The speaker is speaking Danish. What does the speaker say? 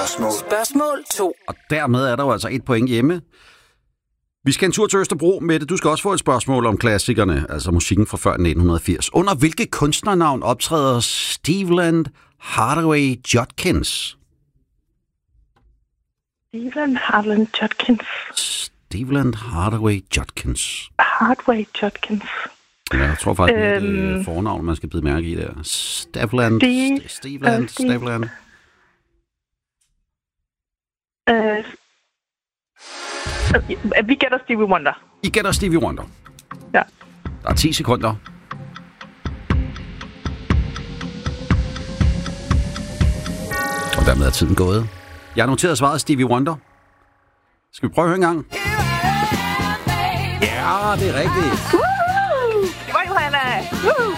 Spørgsmål 2. Og dermed er der jo altså 1 point hjemme. Vi skal en tur til Østerbro, Mette. Du skal også få et spørgsmål om klassikerne, altså musikken fra før 1980. Under hvilket kunstnernavn optræder Steveland Hardaway Judkins? Steveland Hardaway Judkins. Steveland Hardaway Judkins. Hardaway Judkins. Ja, jeg tror faktisk, det er det fornavn, man skal bide mærke i der. Steveland. Vi gætter Stevie Wonder. I gætter Stevie Wonder. Ja. Der er 10 sekunder. Og dermed er tiden gået. Jeg har noteret svaret Stevie Wonder. Skal vi prøve at høre en gang? Ja, det er rigtigt. Det var Johanna.